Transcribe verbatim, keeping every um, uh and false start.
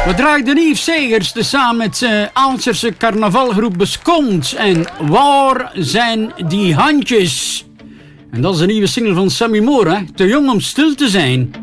We draaiden Yves Segers tezamen met de Aalsterse carnavalgroep Beskont. En waar zijn die handjes? En dat is een nieuwe single van Sammy Moore, hè? Te jong om stil te zijn.